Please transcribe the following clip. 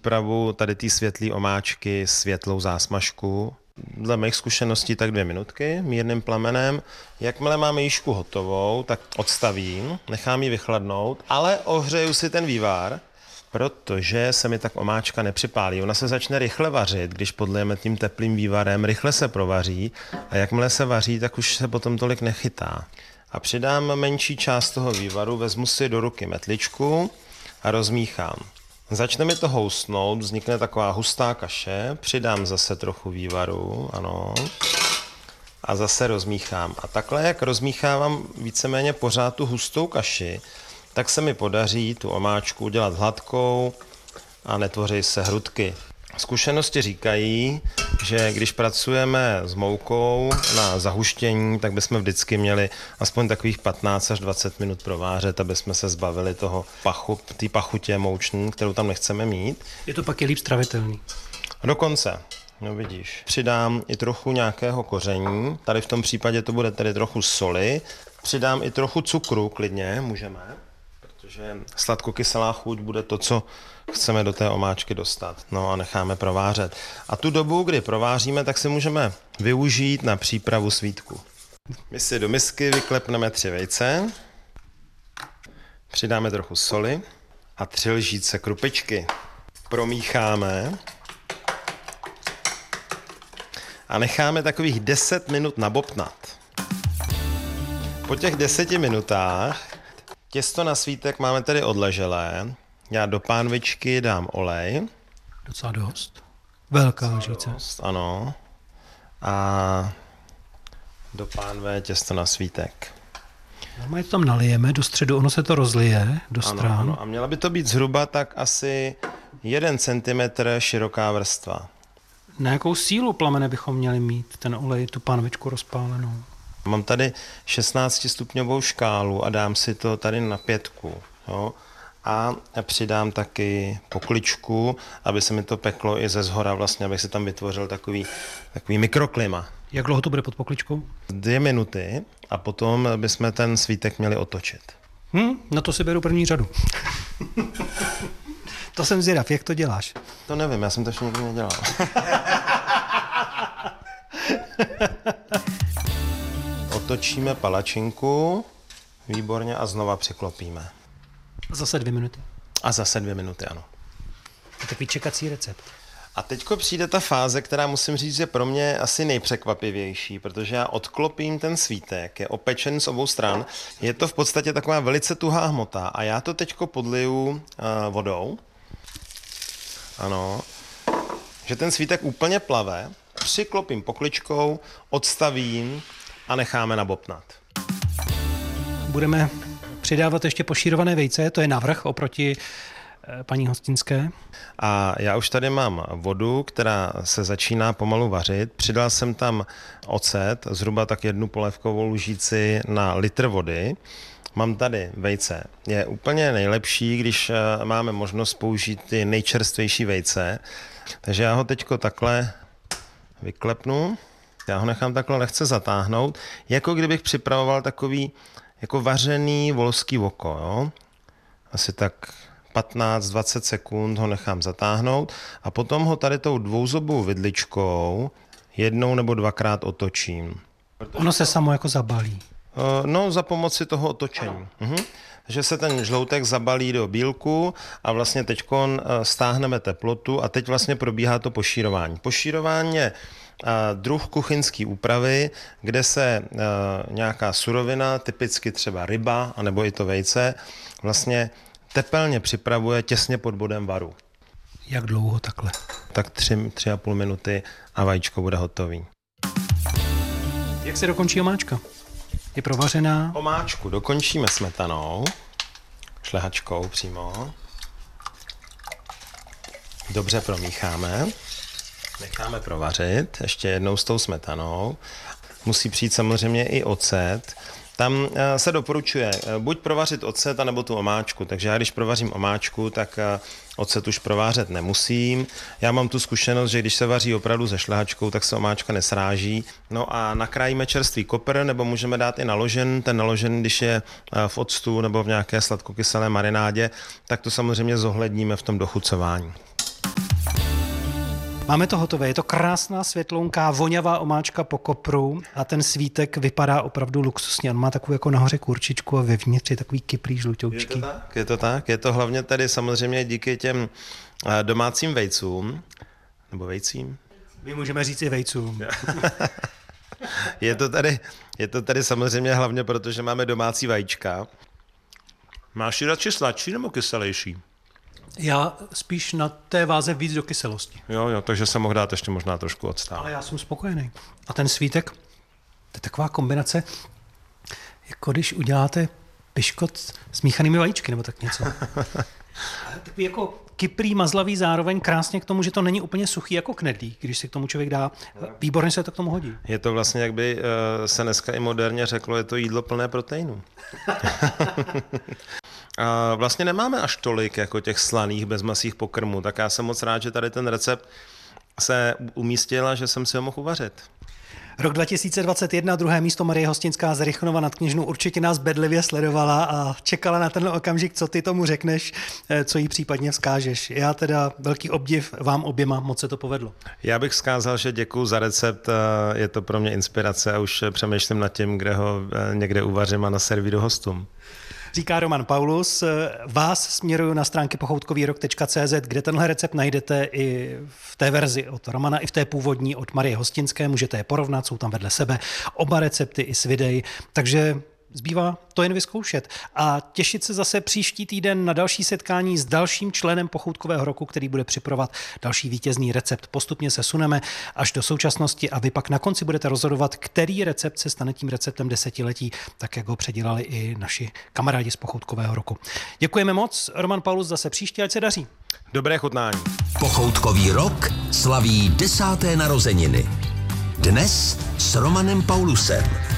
přípravu tady té světlé omáčky světlou zásmažku. Dle mých zkušeností tak 2 minutky mírným plamenem. Jakmile máme jížku hotovou, tak odstavím, nechám ji vychladnout, ale ohřeju si ten vývar, protože se mi tak omáčka nepřipálí. Ona se začne rychle vařit, když podlijeme tím teplým vývarem, rychle se provaří a jakmile se vaří, tak už se potom tolik nechytá. A přidám menší část toho vývaru, vezmu si do ruky metličku a rozmíchám. Začne mi to housnout, vznikne taková hustá kaše, přidám zase trochu vývaru, ano, a zase rozmíchám. A takhle, jak rozmíchávám víceméně pořád tu hustou kaši, tak se mi podaří tu omáčku udělat hladkou a netvoří se hrudky. Zkušenosti říkají, že když pracujeme s moukou na zahuštění, tak bychom vždycky měli aspoň takových 15 až 20 minut provářet, aby jsme se zbavili toho té pachutě mouční, kterou tam nechceme mít. Je to pak líp stravitelný. Dokonce. No vidíš. Přidám i trochu nějakého koření, tady v tom případě to bude tedy trochu soli, přidám i trochu cukru, klidně, můžeme, protože sladkokyselá chuť bude to, co chceme do té omáčky dostat. No a necháme provářet. A tu dobu, kdy prováříme, tak si můžeme využít na přípravu svítku. My si do misky vyklepneme 3 vejce, přidáme trochu soli a 3 lžíce krupičky. Promícháme a necháme takových 10 minut nabobtnat. Po těch 10 minutách těsto na svítek máme tedy odleželé. Já do pánvičky dám olej. Docela dost. Velká lžíce. Ano. A do pánve těsto na svítek. Normálně to tam nalijeme do středu, ono se to rozlije do stran. Ano. A měla by to být zhruba tak asi 1 centimetr široká vrstva. Na jakou sílu plamene bychom měli mít ten olej, tu pánvičku rozpálenou? Mám tady 16stupňovou škálu a dám si to tady na 5. Jo? A přidám taky pokličku, aby se mi to peklo i ze zhora vlastně, abych si tam vytvořil takový mikroklima. Jak dlouho to bude pod pokličkou? 2 minuty a potom bychom ten svítek měli otočit. Na to si beru první řadu. To jsem zvědav, jak to děláš? To nevím, já jsem to ještě nikdy nedělal. Otočíme palačinku, výborně, a znova přiklopíme. Zase 2 minuty. A zase 2 minuty, ano. Je takový čekací recept. A teďko přijde ta fáze, která musím říct, že pro mě asi nejpřekvapivější, protože já odklopím ten svítek, je opečen z obou stran, je to v podstatě taková velice tuhá hmota a já to teďko podliju vodou. Ano. Že ten svítek úplně plave, přiklopím pokličkou, odstavím a necháme nabobtnat. Budeme přidávat ještě pošírované vejce, to je navrch oproti paní hostinské. A já už tady mám vodu, která se začíná pomalu vařit. Přidal jsem tam ocet, zhruba tak 1 polévkovou lžíci na litr vody. Mám tady vejce. Je úplně nejlepší, když máme možnost použít ty nejčerstvější vejce. Takže já ho teďko takhle vyklepnu. Já ho nechám takhle lehce zatáhnout, jako kdybych připravoval takový jako vařený volský oko. Jo? Asi tak 15-20 sekund ho nechám zatáhnout a potom ho tady tou dvouzobou vidličkou 1 nebo 2krát otočím. Ono se samo jako zabalí. No, za pomoci toho otočení. Že se ten žloutek zabalí do bílku a vlastně teďkon stáhneme teplotu a teď vlastně probíhá to pošírování. Pošírování je druh kuchyňské úpravy, kde se nějaká surovina, typicky třeba ryba, anebo i to vejce, vlastně tepelně připravuje těsně pod bodem varu. Jak dlouho takhle? Tak 3,5 minuty a vajíčko bude hotový. Jak se dokončí omáčka? Je provařená? Omáčku dokončíme smetanou, šlehačkou přímo. Dobře promícháme. Necháme provařit ještě jednou s tou smetanou. Musí přijít samozřejmě i ocet. Tam se doporučuje buď provařit ocet, anebo tu omáčku. Takže já když provařím omáčku, tak ocet už provářet nemusím. Já mám tu zkušenost, že když se vaří opravdu se šlehačkou, tak se omáčka nesráží. No a nakrájíme čerstvý kopr, nebo můžeme dát i naložen. Ten naložen, když je v octu nebo v nějaké sladkokyselé marinádě, tak to samozřejmě zohledníme v tom dochucování. Máme to hotové, je to krásná světlounká, voňavá omáčka po kopru a ten svítek vypadá opravdu luxusně. On má takovou jako nahoře kurčičku a vevnitř je takový kyplý žlutoučký. Je to tak. Je to hlavně tady samozřejmě díky těm domácím vejcům, nebo vejcím. My můžeme říct i vejcům. Je to tady samozřejmě hlavně proto, že máme domácí vajíčka. Máš ji radši sladší nebo kyselější? Já spíš na té váze víc do kyselosti. Jo, takže se mohl dát ještě možná trošku odstávat. Ale já jsem spokojený. A ten svítek, to je taková kombinace, jako když uděláte piškot s míchanými vajíčky, nebo tak něco. Takový jako kyprý, mazlavý, zároveň krásně k tomu, že to není úplně suchý jako knedlík, když si k tomu člověk dá. Výborně se to k tomu hodí. Je to vlastně, jak by se dneska i moderně řeklo, je to jídlo plné proteinů. A vlastně nemáme až tolik jako těch slaných bezmasých pokrmů, tak já jsem moc rád, že tady ten recept se umístil a že jsem si ho mohl uvařit. Rok 2021, druhé místo Marie Hostinská z Rychnova nad Kněžnou určitě nás bedlivě sledovala a čekala na ten okamžik, co ty tomu řekneš, co jí případně vzkážeš. Já teda velký obdiv vám oběma, moc se to povedlo. Já bych vzkázal, že děkuju za recept, je to pro mě inspirace a už přemýšlím nad tím, kde ho někde uvařím a naservíru hostům. Říká Roman Paulus. Vás směruju na stránky pochoutkovýrok.cz, kde tenhle recept najdete i v té verzi od Romana, i v té původní od Marie Hostinské. Můžete je porovnat, jsou tam vedle sebe oba recepty i s videí. Takže zbývá to jen vyzkoušet a těšit se zase příští týden na další setkání s dalším členem Pochoutkového roku, který bude připravovat další vítězný recept. Postupně se suneme až do současnosti a vy pak na konci budete rozhodovat, který recept se stane tím receptem desetiletí, tak jak ho předělali i naši kamarádi z Pochoutkového roku. Děkujeme moc. Roman Paulus zase příště, ať se daří. Dobré chutnání. Pochoutkový rok slaví 10. narozeniny. Dnes s Romanem Paulusem.